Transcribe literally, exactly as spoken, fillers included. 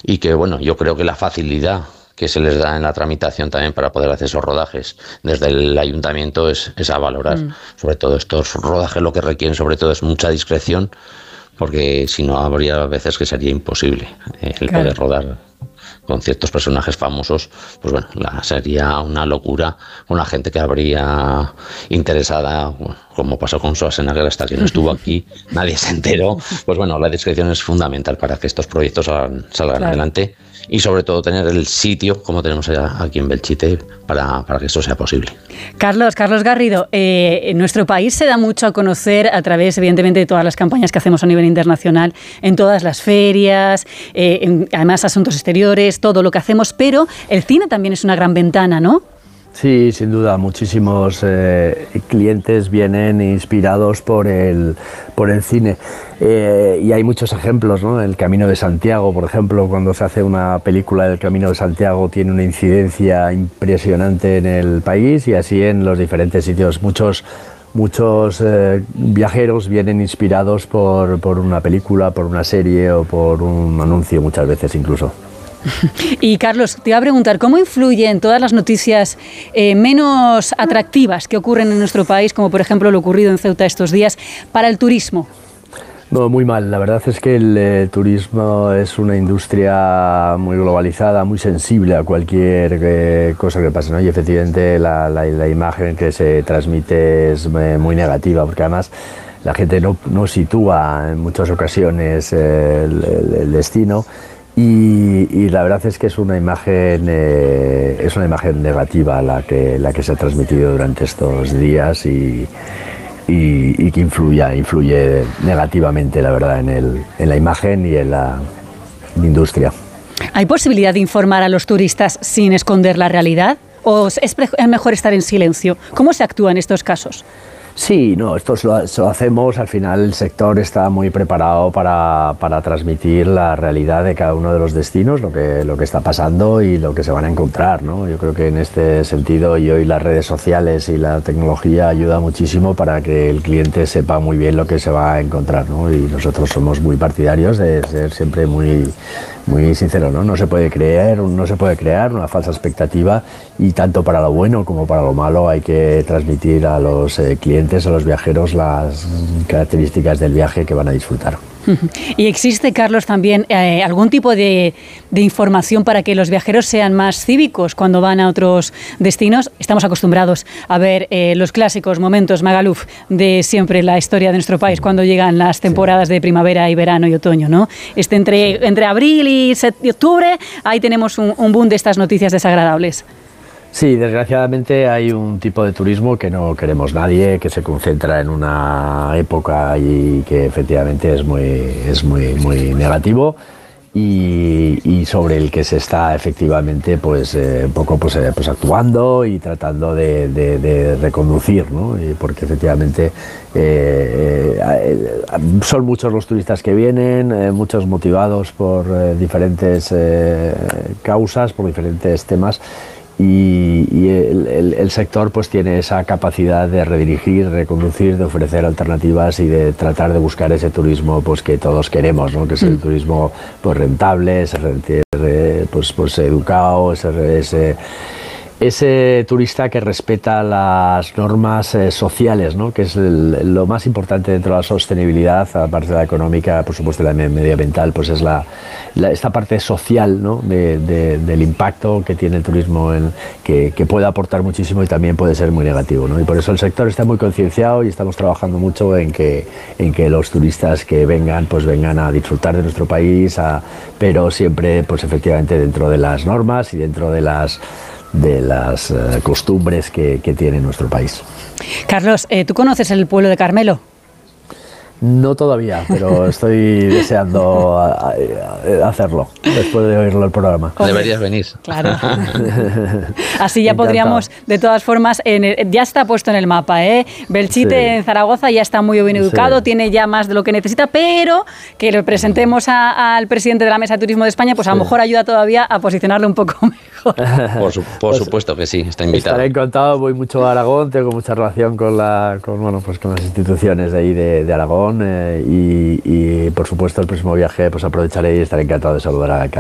y que, bueno, yo creo que la facilidad que se les da en la tramitación también para poder hacer esos rodajes desde el ayuntamiento es, es a valorar. Mm. Sobre todo estos rodajes lo que requieren sobre todo es mucha discreción, porque si no habría veces que sería imposible eh, el claro. poder rodar con ciertos personajes famosos. Pues bueno, la, sería una locura con la gente que habría interesada, bueno, como pasó con Schwarzenegger, hasta que no estuvo aquí nadie se enteró. Pues bueno, la discreción es fundamental para que estos proyectos salgan, salgan claro. adelante, y sobre todo tener el sitio como tenemos aquí en Belchite para, para que esto sea posible. Carlos, Carlos Garrido, eh, en nuestro país se da mucho a conocer a través, evidentemente, de todas las campañas que hacemos a nivel internacional, en todas las ferias, eh, en, además asuntos exteriores, todo lo que hacemos, pero el cine también es una gran ventana, ¿no? Sí, sin duda, muchísimos eh, clientes vienen inspirados por el, por el cine, eh, y hay muchos ejemplos, ¿no? El Camino de Santiago, por ejemplo, cuando se hace una película del Camino de Santiago tiene una incidencia impresionante en el país, y así en los diferentes sitios. Muchos Muchos eh, viajeros vienen inspirados por, por una película, por una serie o por un anuncio, muchas veces incluso. Y Carlos, te iba a preguntar, ¿cómo influyen todas las noticias eh, menos atractivas que ocurren en nuestro país, como por ejemplo lo ocurrido en Ceuta estos días, para el turismo? No, muy mal. La verdad es que el eh, turismo es una industria muy globalizada, muy sensible a cualquier eh, cosa que pase, ¿no? Y efectivamente la, la, la imagen que se transmite es eh, muy negativa, porque además la gente no, no sitúa en muchas ocasiones eh, el, el, el destino. Y, y la verdad es que es una imagen eh, es una imagen negativa la que la que se ha transmitido durante estos días, y, y, y que influye influye negativamente, la verdad, en el en la imagen y en la industria. ¿Hay posibilidad de informar a los turistas sin esconder la realidad? ¿O es mejor estar en silencio? ¿Cómo se actúa en estos casos? Sí, no, esto lo, lo hacemos, al final el sector está muy preparado para, para transmitir la realidad de cada uno de los destinos, lo que, lo que está pasando y lo que se van a encontrar, ¿no? Yo creo que en este sentido, y hoy las redes sociales y la tecnología ayuda muchísimo para que el cliente sepa muy bien lo que se va a encontrar, ¿no? Y nosotros somos muy partidarios de ser siempre muy, muy sinceros, ¿no? No se puede creer, no se puede crear una falsa expectativa, y tanto para lo bueno como para lo malo hay que transmitir a los eh, clientes, a los viajeros, las características del viaje que van a disfrutar. ¿Y existe, Carlos, también eh, algún tipo de, de información para que los viajeros sean más cívicos cuando van a otros destinos? Estamos acostumbrados a ver eh, los clásicos momentos Magaluf de siempre la historia de nuestro país cuando llegan las temporadas sí. de primavera y verano y otoño, ¿no? Este entre, sí. entre abril y, y octubre, ahí tenemos un, un boom de estas noticias desagradables. Sí, desgraciadamente hay un tipo de turismo que no queremos nadie, que se concentra en una época y que efectivamente es muy, es muy, muy negativo, y, y sobre el que se está efectivamente pues eh, un poco pues, eh, pues actuando y tratando de, de, de reconducir, ¿no? Y porque efectivamente eh, eh, son muchos los turistas que vienen, eh, muchos motivados por eh, diferentes eh, causas, por diferentes temas. Y, y el, el, el sector pues tiene esa capacidad de redirigir, reconducir, de ofrecer alternativas y de tratar de buscar ese turismo pues que todos queremos, ¿no? Que es el turismo pues rentable, ese, pues, pues educado, ese, ese ese turista que respeta las normas eh, sociales, ¿no? Que es el, lo más importante dentro de la sostenibilidad, aparte de la económica, por supuesto la medioambiental, pues es la, la esta parte social, ¿no? de, de, del impacto que tiene el turismo, en, que, que puede aportar muchísimo y también puede ser muy negativo, ¿no? Y por eso el sector está muy concienciado y estamos trabajando mucho en que, en que los turistas que vengan, pues vengan a disfrutar de nuestro país, a, pero siempre pues efectivamente dentro de las normas y dentro de las de las uh, costumbres que, que tiene nuestro país. Carlos, eh, ¿tú conoces el pueblo de Carmelo? No todavía, pero estoy deseando a, a, hacerlo después de oírlo el programa. Deberías venir. Claro. Así ya podríamos, de todas formas, en el, ya está puesto en el mapa, ¿eh? Belchite sí. en Zaragoza ya está muy bien ubicado, sí. tiene ya más de lo que necesita, pero que le presentemos a, al presidente de la Mesa de Turismo de España, pues a lo sí. mejor ayuda todavía a posicionarlo un poco mejor. Por, su, por pues, supuesto que sí, está invitado. Estaré encantado, voy mucho a Aragón, tengo mucha relación con, la, con, bueno, pues con las instituciones de ahí de, de Aragón. Eh, y, y por supuesto el próximo viaje pues aprovecharé y estaré encantado de saludar al alcalde.